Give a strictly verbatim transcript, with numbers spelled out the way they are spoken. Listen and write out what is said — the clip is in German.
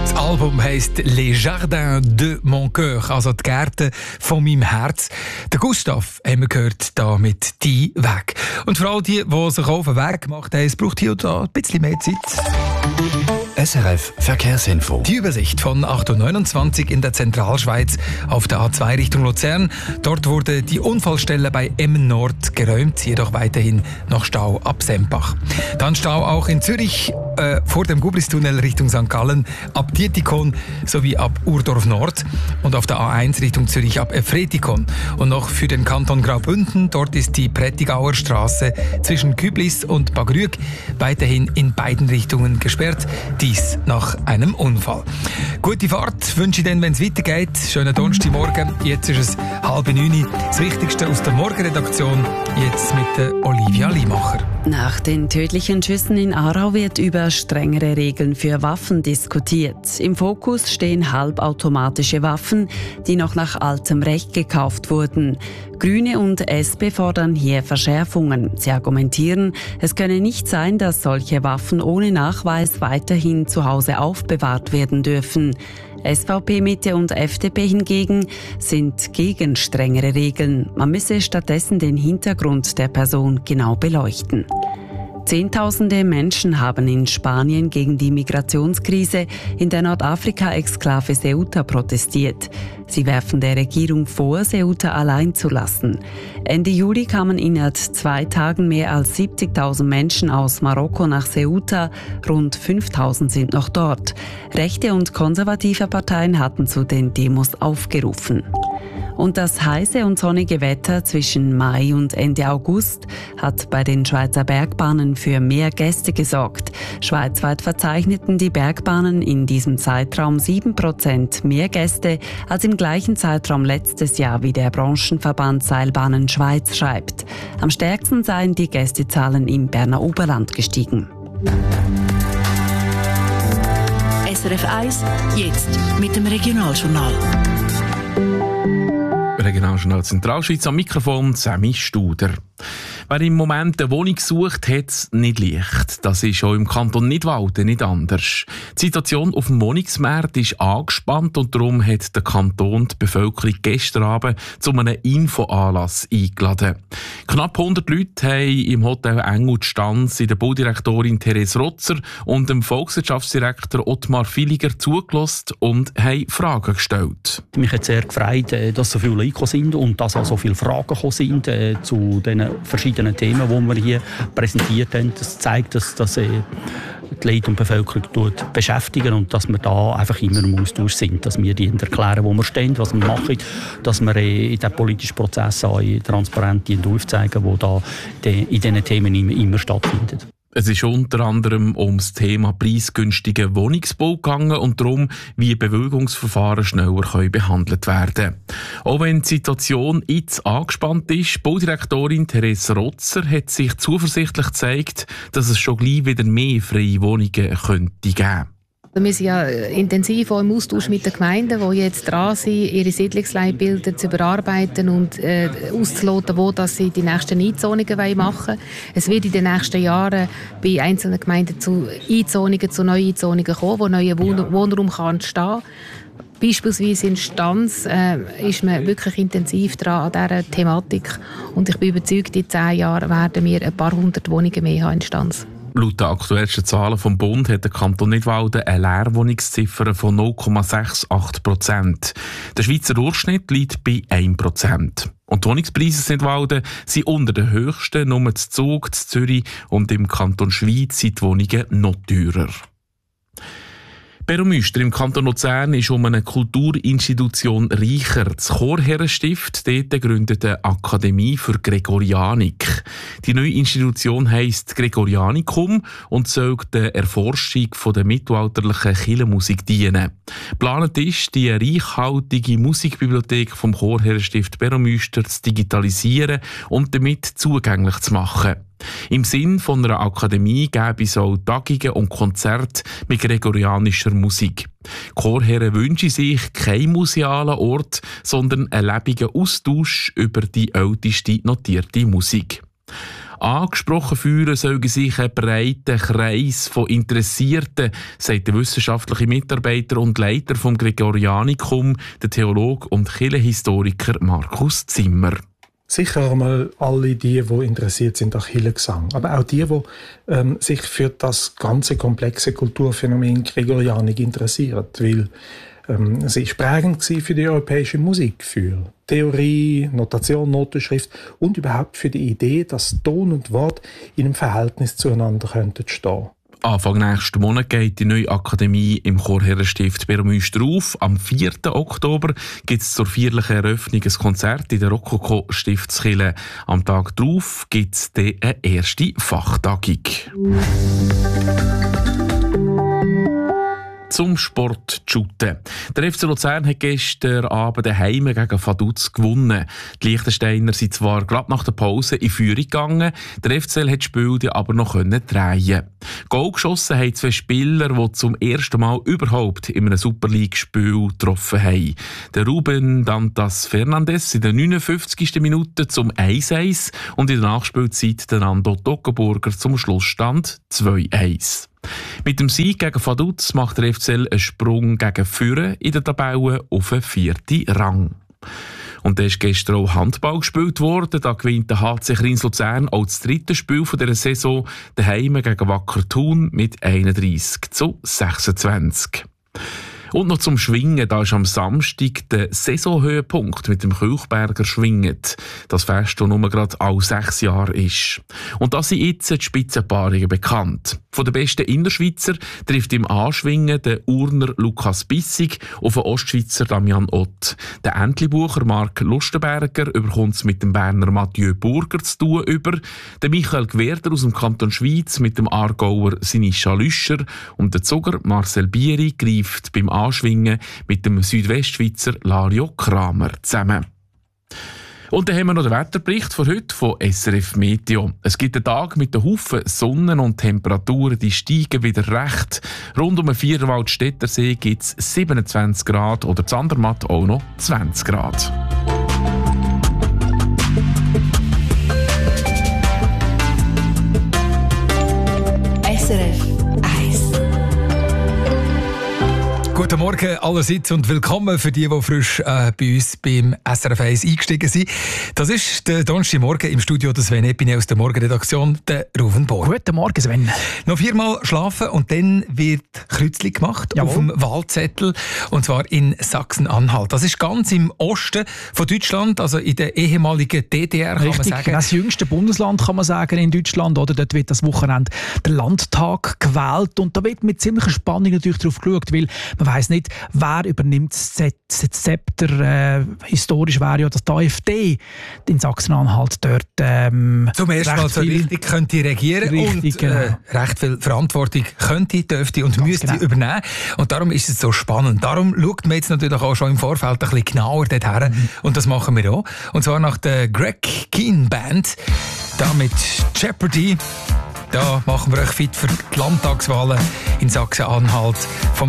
Das Album heisst «Les Jardins de mon cœur», also die Gärten von meinem Herz. Der Gustav haben wir gehört, da mit «Die Weg». Und vor allem die, die sich auf den Weg gemacht haben, es braucht hier und da ein bisschen mehr Zeit. S R F Verkehrsinfo. Die Übersicht von acht Uhr neunundzwanzig in der Zentralschweiz auf der A zwei Richtung Luzern. Dort wurde die Unfallstelle bei Emmen Nord geräumt, jedoch weiterhin noch Stau ab Sempach. Dann Stau auch in Zürich äh, vor dem Gubristunnel Richtung Sankt Gallen, ab Dietikon sowie ab Urdorf Nord und auf der A eins Richtung Zürich ab Efretikon. Und noch für den Kanton Graubünden, dort ist die Prättigauer Straße zwischen Küblis und Bagrüg weiterhin in beiden Richtungen gesperrt. Dies nach einem Unfall. Gute Fahrt wünsche ich dann, wenn es weitergeht. Schönen Donnerstagmorgen. Jetzt ist es halb neun. Das Wichtigste aus der Morgenredaktion. Jetzt mit der Olivia Limacher. Nach den tödlichen Schüssen in Aarau wird über strengere Regeln für Waffen diskutiert. Im Fokus stehen halbautomatische Waffen, die noch nach altem Recht gekauft wurden. Grüne und S P fordern hier Verschärfungen. Sie argumentieren, es könne nicht sein, dass solche Waffen ohne Nachweis weiterhin zu Hause aufbewahrt werden dürfen. S V P, Mitte und F D P hingegen sind gegen strengere Regeln. Man müsse stattdessen den Hintergrund der Person genau beleuchten. Zehntausende Menschen haben in Spanien gegen die Migrationskrise in der Nordafrika-Exklave Ceuta protestiert. Sie werfen der Regierung vor, Ceuta allein zu lassen. Ende Juli kamen innerhalb zwei Tagen mehr als siebzigtausend Menschen aus Marokko nach Ceuta. Rund fünftausend sind noch dort. Rechte und konservative Parteien hatten zu den Demos aufgerufen. Und das heiße und sonnige Wetter zwischen Mai und Ende August hat bei den Schweizer Bergbahnen für mehr Gäste gesorgt. Schweizweit verzeichneten die Bergbahnen in diesem Zeitraum sieben Prozent mehr Gäste als im gleichen Zeitraum letztes Jahr, wie der Branchenverband Seilbahnen Schweiz schreibt. Am stärksten seien die Gästezahlen im Berner Oberland gestiegen. S R F eins, jetzt mit dem Regionaljournal. Regionaljournal Zentralschweiz, am Mikrofon Sammy Studer. Wer im Moment eine Wohnung sucht, hat es nicht leicht. Das ist auch im Kanton Nidwalden nicht anders. Die Situation auf dem Wohnungsmarkt ist angespannt und darum hat der Kanton die Bevölkerung gestern Abend zu einem Infoanlass eingeladen. Knapp hundert Leute haben im Hotel Engel die Stanz in der Baudirektorin Therese Rotzer und dem Volkswirtschaftsdirektor Ottmar Filiger zugelassen und haben Fragen gestellt. Mich hat sehr gefreut, dass so viele Leute gekommen sind und dass auch so viele Fragen gekommen sind äh, zu den verschiedenen Themen, die wir hier präsentiert haben. Das zeigt, dass, dass äh, die Leute und die Bevölkerung beschäftigen und dass wir da einfach immer im Austausch sind, dass wir ihnen erklären, wo wir stehen, was wir machen, dass wir äh, in diesem politischen Prozess auch transparent aufzeigen, die da de, in diesen Themen immer, immer stattfinden. Es ist unter anderem ums Thema preisgünstigen Wohnungsbau gegangen und darum, wie Bewilligungsverfahren schneller können behandelt werden können. Auch wenn die Situation jetzt angespannt ist, Baudirektorin Therese Rotzer hat sich zuversichtlich gezeigt, dass es schon gleich wieder mehr freie Wohnungen könnte geben. Wir sind ja intensiv auch im Austausch mit den Gemeinden, die jetzt dran sind, ihre Siedlungsleitbilder zu überarbeiten und äh, auszuloten, wo dass sie die nächsten Einzonungen machen wollen. Es wird in den nächsten Jahren bei einzelnen Gemeinden zu Einzonungen, zu neuen Einzonungen kommen, wo neuer Wohn- Wohnraum kann entstehen. Beispielsweise in Stanz äh, ist man wirklich intensiv dran an dieser Thematik. Und ich bin überzeugt, in zehn Jahren werden wir ein paar hundert Wohnungen mehr haben in Stanz. Laut den aktuellsten Zahlen vom Bund hat der Kanton Nidwalden eine Leerwohnungsziffer von null Komma achtundsechzig Prozent. Der Schweizer Durchschnitt liegt bei ein Prozent. Und die Wohnungspreise in Nidwalden sind unter den höchsten, nur zu Zug, zu Zürich und im Kanton Schwyz sind die Wohnungen noch teurer. Peromüster im Kanton Luzern ist um eine Kulturinstitution reicher. Das Chorherrenstift dort gründet eine Akademie für Gregorianik. Die neue Institution heisst Gregorianikum und soll der Erforschung der mittelalterlichen Kirchenmusik dienen. Geplant ist, die reichhaltige Musikbibliothek vom Chorherrenstift Peromüster zu digitalisieren und damit zugänglich zu machen. Im Sinn von einer Akademie gäbe es auch Tagungen und Konzerte mit gregorianischer Musik. Die Chorherren wünschen sich keinen musealen Ort, sondern einen lebendigen Austausch über die älteste notierte Musik. Angesprochen fühlen soll sich ein breiter Kreis von Interessierten, sagt der wissenschaftliche Mitarbeiter und Leiter vom Gregorianikum, der Theologe und Kirchenhistoriker Markus Zimmer. Sicher einmal alle die, die interessiert sind an Kirchengesang, aber auch die, die ähm, sich für das ganze komplexe Kulturphänomen Gregorianik interessieren, weil ähm, sie ist prägend gewesen für die europäische Musik, für Theorie, Notation, Notenschrift und überhaupt für die Idee, dass Ton und Wort in einem Verhältnis zueinander könnten stehen. Anfang nächsten Monat geht die neue Akademie im Chorherrenstift Beromünster auf. Am vierten Oktober gibt es zur feierlichen Eröffnung ein Konzert in der Rokoko-Stiftskirche. Am Tag darauf gibt es dann eine erste Fachtagung. Zum Sport shooten. Der F C Luzern hat gestern Abend daheim gegen Vaduz gewonnen. Die Liechtensteiner sind zwar gerade nach der Pause in Führung gegangen, der F C L hat das Spiel aber noch drehen. Goal geschossen haben zwei Spieler, die zum ersten Mal überhaupt in einem Super League-Spiel getroffen haben. Der Ruben Dantas Fernandes in der neunundfünfzigsten Minute zum eins eins und in der Nachspielzeit der Nando Toggenburger zum Schlussstand zwei eins. Mit dem Sieg gegen Vaduz macht der F C L einen Sprung gegen Führer in der Tabelle auf den vierten Rang. Und da ist gestern auch Handball gespielt worden. Da gewinnt der H C Kriens Luzern auch das dritte Spiel dieser Saison daheim gegen Wacker Thun mit einunddreissig zu sechsundzwanzig. Und noch zum Schwingen, da ist am Samstag der Saisonhöhepunkt mit dem Kilchberger Schwingen. Das Fest, das nur gerade alle sechs Jahre ist. Und da sind jetzt die Spitzenpaarungen bekannt. Von den besten Innerschweizer trifft im Anschwingen der Urner Lukas Bissig auf den Ostschweizer Damian Ott. Der Entlebucher Marc Lustenberger überkommt es mit dem Berner Mathieu Burger zu tun über. Der Michael Gwerder aus dem Kanton Schweiz mit dem Aargauer Sinischa Lüscher und der Zuger Marcel Bieri greift beim Anschwingen mit dem Südwestschweizer Lario Kramer zusammen. Und dann haben wir noch den Wetterbericht von heute von S R F Meteo. Es gibt einen Tag mit einem Haufen Sonne und Temperaturen, die steigen wieder recht. Rund um den Vierwaldstättersee gibt es siebenundzwanzig Grad oder in Andermatt auch noch zwanzig Grad. S R F eins. Guten Morgen allerseits und willkommen für die, die frisch äh, bei uns beim S R F eins eingestiegen sind. Das ist der Donnerstagmorgen im Studio der Sven Epine aus der Morgenredaktion, der Ruven Bohr. Guten Morgen, Sven. Noch viermal schlafen und dann wird Kreuzli gemacht. Jawohl. Auf dem Wahlzettel, und zwar in Sachsen-Anhalt. Das ist ganz im Osten von Deutschland, also in der ehemaligen D D R, kann Richtig, man sagen. Das jüngste Bundesland, kann man sagen, in Deutschland. Oder? Dort wird das Wochenende der Landtag gewählt und da wird mit ziemlicher Spannung natürlich darauf geschaut, weil man weiss nicht, wer übernimmt das Zepter. Äh, historisch wäre ja, dass die AfD in Sachsen-Anhalt dort ähm, zum ersten Mal so richtig könnte regieren richtig, und genau. äh, recht viel Verantwortung könnte, dürfte und Ganz müsste genau. übernehmen. Und darum ist es so spannend. Darum schaut man jetzt natürlich auch schon im Vorfeld ein bisschen genauer dorthin. Mhm. Und das machen wir auch. Und zwar nach der Greg Keen Band. Da mit Jeopardy. Da machen wir euch fit für die Landtagswahlen in Sachsen-Anhalt. Vom